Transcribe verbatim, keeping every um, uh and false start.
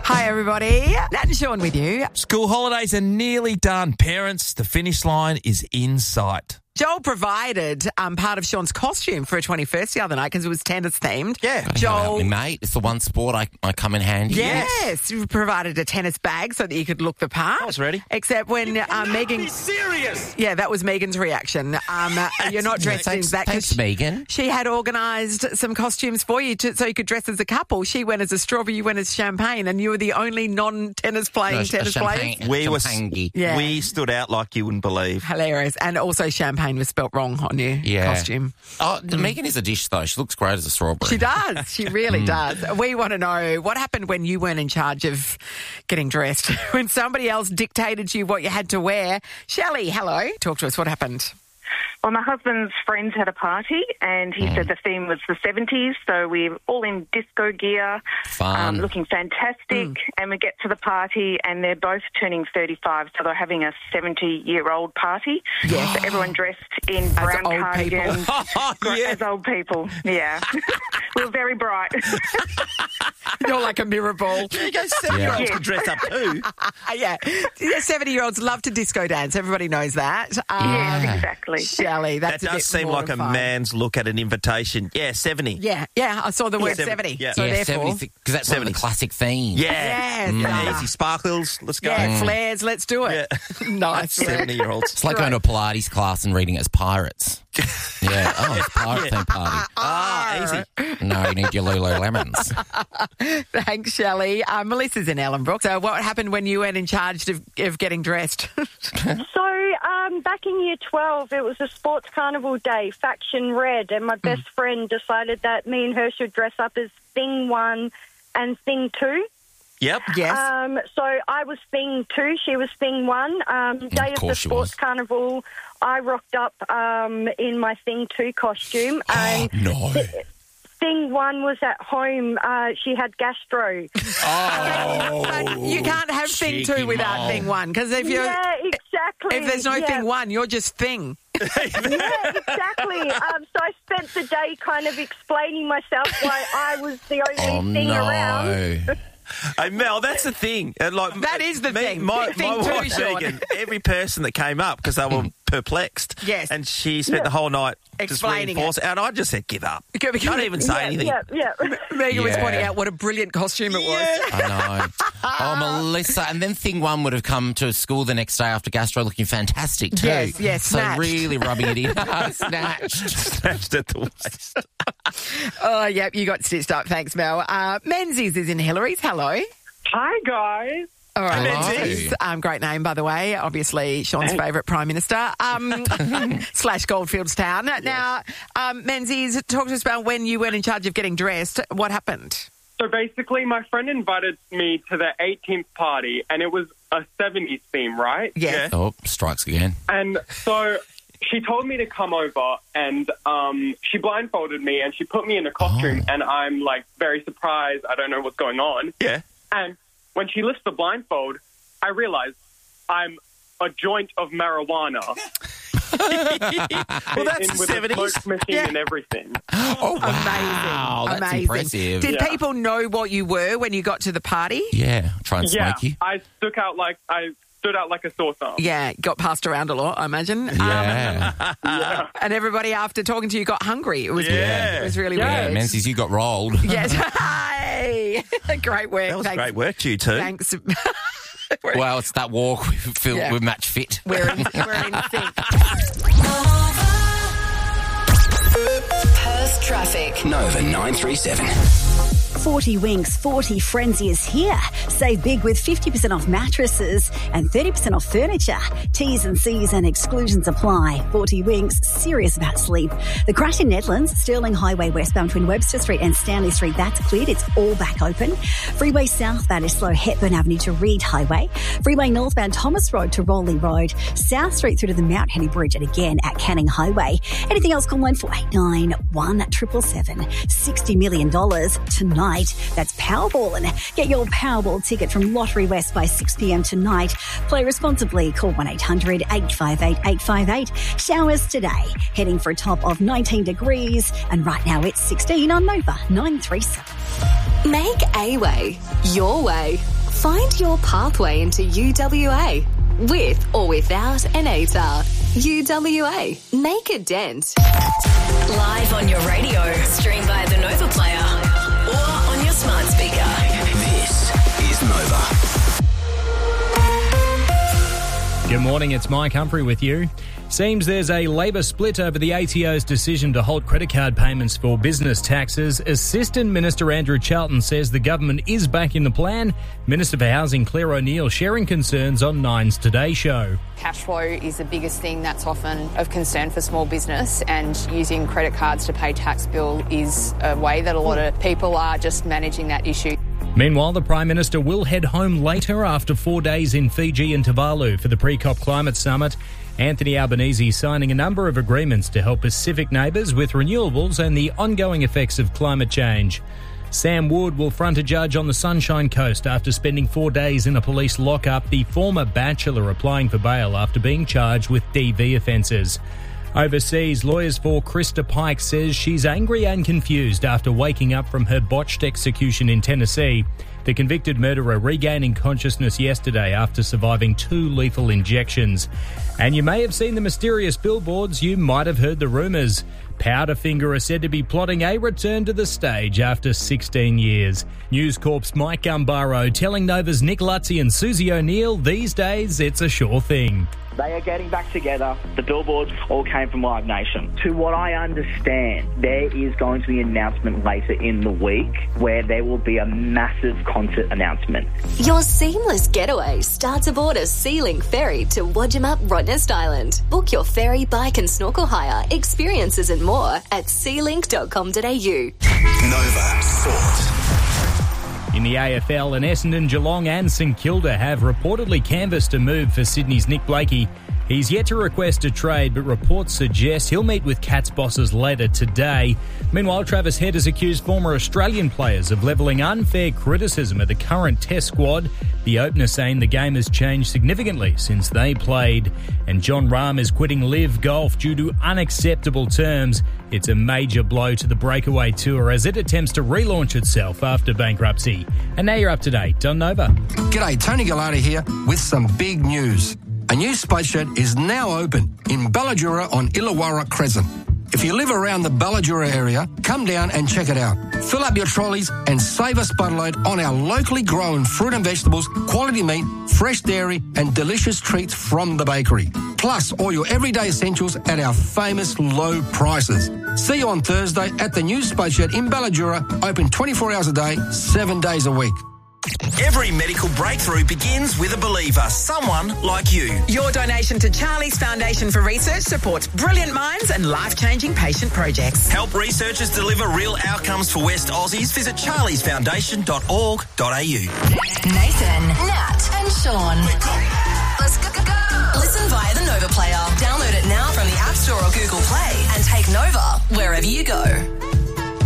Hi, everybody. Nat and Sean with you. School holidays are nearly done. Parents, the finish line is in sight. Joel provided um, part of Sean's costume for a twenty-first the other night because it was tennis themed. Yeah. Gotta Joel. help me, mate. It's the one sport I, I come in handy. Yes, you provided a tennis bag so that you could look the part. I was ready. Except when uh, Megan. Be serious. Yeah, that was Megan's reaction. Um, uh, you're not dressed Thanks, in that thanks, she, Megan. she had organised some costumes for you to, so you could dress as a couple. She went as a strawberry, you went as champagne, and you were the only non-tennis playing No, tennis champagne- players. We were champagne-y. Yeah. we stood out like you wouldn't believe. Hilarious. And also champagne was spelt wrong on your Yeah. costume. Oh, Megan is a dish, though. She looks great as a strawberry. She does. She really does. We want to know what happened when you weren't in charge of getting dressed, when somebody else dictated to you what you had to wear. Shelley, hello. Talk to us. What happened? Well, my husband's friends had a party, and he said the theme was the seventies, so we're all in disco gear, Fun. um, looking fantastic, and we get to the party, and they're both turning thirty-five, so they're having a seventy-year-old party. Yes. So everyone dressed in brown old people. cardigans. Oh, yeah. As old people, yeah. We were very bright. You're like a mirror ball. You go seven-year-olds Yeah. can dress up too. Uh, yeah. yeah. seventy-year-olds love to disco dance. Everybody knows that. Um, Yes, exactly. Shelley, That that's a does bit seem like a mortifying. man's look at an invitation. Yeah, seventy. Yeah, yeah. I saw the word seventy, seventy. yeah. So yeah, therefore, because that's one of the seventies. classic themes. Yeah. Yes. Mm. Ah. Easy sparkles. Let's go. yeah, flares. Let's do it. nice. seventy-year-olds. It's like going to a Pilates class and reading it as pirates. Yeah. Oh, it's a pirate theme party. Ah, easy. No, you need your Lululemons. Thanks, Shelley. Uh, Melissa's in Ellenbrook. So what happened when you weren't in charge of, of getting dressed? So, um, back in year twelve, it was a sports carnival day, faction red, and my best friend decided that me and her should dress up as thing one and thing two. Yep. yes. Um, so I was thing two, she was thing one. Um, day of, the course she sports was. carnival, I rocked up um, in my thing two costume, and No. thing one was at home. Uh, she had gastro. But you can't have thing cheeky two without mom. thing one because if you Yeah, exactly. if there's no yeah. thing one, you're just thing. Yeah, exactly. Um, so I spent the day kind of explaining myself why I was the only Oh, thing around. no. Hey, Mel, that's the thing. Uh, Like That is the me, thing. My, Thing my too, wife, Sean. Megan, every person that came up because they were perplexed. Yes. And she spent the whole night just Explaining reinforcing. And I just said, give up. Because- because- Don't even say Yeah, anything. yeah, yeah. Megan was Yeah. pointing out what a brilliant costume it was. I know. Oh, Melissa. And then thing one would have come to school the next day after gastro looking fantastic too. Yes, yes, So snatched. really rubbing it in. Snatched. Snatched at the waist. Oh, yep, you got stitched up. Thanks, Mel. Uh, Menzies is in Hillary's. Hello. Hi, guys. All right, Hello. Menzies. Um, great name, by the way. Obviously, Sean's favourite Prime Minister. Um, slash Goldfieldstown. Now, um, Menzies, talk to us about when you weren't in charge of getting dressed. What happened? So basically, my friend invited me to the eighteenth party, and it was a seventies theme, right? Yes. Oh, strikes again. And so she told me to come over, and um, she blindfolded me, and she put me in a costume, Oh. and I'm, like, very surprised. I don't know what's going on. Yeah. And when she lifts the blindfold, I realize I'm a joint of marijuana. Well, that's in the with seventies. a smoke machine Yeah. and everything. Oh, Amazing. wow. That's Amazing. impressive. Did Yeah. people know what you were when you got to the party? Yeah. Try and Yeah, smoke you. I stuck out like I stood out like a sore thumb. Yeah, got passed around a lot, I imagine. Um, Yeah. and everybody, after talking to you, got hungry. It was Yeah. It was really Yeah. weird. Menzies, you got rolled. Yes. Hey! Great work. That was Thanks. great work, you two. Thanks. Well, it's that walk we feel Yeah. we match fit. We're in, we're in sync. Perth traffic. Nova nine three seven. forty Winks, forty Frenzy is here. Save big with fifty percent off mattresses and thirty percent off furniture. T's and C's and exclusions apply. forty Winks, serious about sleep. The crash in Nedlands, Stirling Highway westbound between Webster Street and Stanley Street, that's cleared. It's all back open. Freeway southbound is slow Hepburn Avenue to Reed Highway. Freeway northbound Thomas Road to Rowley Road. South Street through to the Mount Henry Bridge and again at Canning Highway. Anything else, call one four eight nine, one seven seven seven. sixty million dollars tonight. That's Powerball. And get your Powerball ticket from Lottery West by six p.m. tonight. Play responsibly. Call one eight hundred, eight five eight, eight five eight. Showers today. Heading for a top of nineteen degrees. And right now it's sixteen on Nova nine three seven. Make A-Way your way. Find your pathway into U W A. With or without an A T A R. U W A. Make a dent. Live on your radio. Stream via the Nova Player. Or on your smart speaker. This is Nova. Good morning, it's Mike Humphrey with you. Seems there's a Labor split over the A T O's decision to halt credit card payments for business taxes. Assistant Minister Andrew Charlton says the government is back in the plan. Minister for Housing Claire O'Neill sharing concerns on Nine's Today Show. Cash flow is the biggest thing that's often of concern for small business, and using credit cards to pay tax bill is a way that a lot of people are just managing that issue. Meanwhile, the Prime Minister will head home later after four days in Fiji and Tuvalu for the pre-COP Climate Summit. Anthony Albanese signing a number of agreements to help Pacific neighbours with renewables and the ongoing effects of climate change. Sam Wood will front a judge on the Sunshine Coast after spending four days in a police lockup, the former bachelor applying for bail after being charged with D V offences. Overseas, lawyers for Krista Pike says she's angry and confused after waking up from her botched execution in Tennessee. The convicted murderer regaining consciousness yesterday after surviving two lethal injections. And you may have seen the mysterious billboards, you might have heard the rumours. Powderfinger are said to be plotting a return to the stage after sixteen years. News Corp's Mike Gumbaro telling Nova's Nick Lutzy and Susie O'Neill these days it's a sure thing. They are getting back together. The billboards all came from Live Nation. To what I understand, there is going to be an announcement later in the week where there will be a massive concert announcement. Your seamless getaway starts aboard a Sea-Link ferry to Wajimap Rottnest Island. Book your ferry, bike and snorkel hire, experiences and more at sea link dot com dot a u. Nova Sport. In the A F L, and Essendon, Geelong and St Kilda have reportedly canvassed a move for Sydney's Nick Blakey. He's yet to request a trade, but reports suggest he'll meet with Cats bosses later today. Meanwhile, Travis Head has accused former Australian players of levelling unfair criticism of the current Test squad. The opener saying the game has changed significantly since they played. And John Rahm is quitting Live Golf due to unacceptable terms. It's a major blow to the breakaway tour as it attempts to relaunch itself after bankruptcy. And now you're up to date on Nova. G'day, Tony Gallardi here with some big news. A new space shed is now open in Balladura on Illawarra Crescent. If you live around the Balladura area, come down and check it out. Fill up your trolleys and save a spudload on our locally grown fruit and vegetables, quality meat, fresh dairy and delicious treats from the bakery. Plus all your everyday essentials at our famous low prices. See you on Thursday at the new space shed in Balladura, open twenty-four hours a day, seven days a week. Every medical breakthrough begins with a believer, someone like you. Your donation to Charlie's Foundation for Research supports brilliant minds and life-changing patient projects. Help researchers deliver real outcomes for West Aussies. Visit charlies foundation dot org dot a u. Nathan, Nat and Sean. Let's go, go, go. Listen via the Nova Player. Download it now from the App Store or Google Play and take Nova wherever you go.